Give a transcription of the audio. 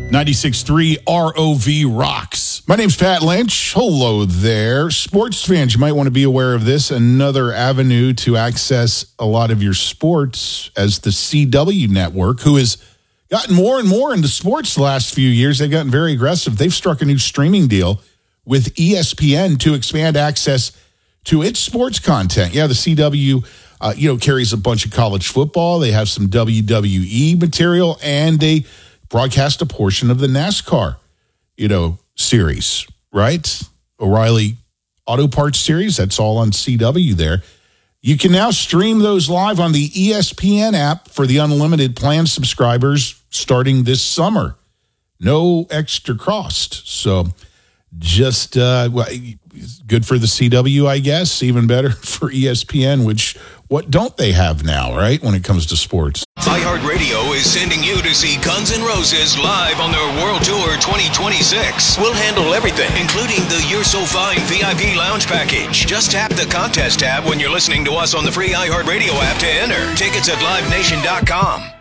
96.3 ROV rocks. My name's Pat Lynch. Hello there. Sports fans, you might want to be aware of this. Another avenue to access a lot of your sports as the CW network, who has gotten more and more into sports the last few years. They've gotten very aggressive. They've struck a new streaming deal with ESPN to expand access to its sports content. Yeah, the CW carries a bunch of college football. They have some WWE material, and they broadcast a portion of the NASCAR, series, right? O'Reilly Auto Parts series. That's all on CW there. You can now stream those live on the ESPN app for the unlimited plan subscribers starting this summer. No extra cost. So just good for the CW, I guess. Even better for ESPN, which what don't they have now, right, when it comes to sports? iHeartRadio is sending you to see Guns N' Roses live on their World Tour 2026. We'll handle everything, including the You're So Fine VIP lounge package. Just tap the contest tab when you're listening to us on the free iHeartRadio app to enter. Tickets at LiveNation.com.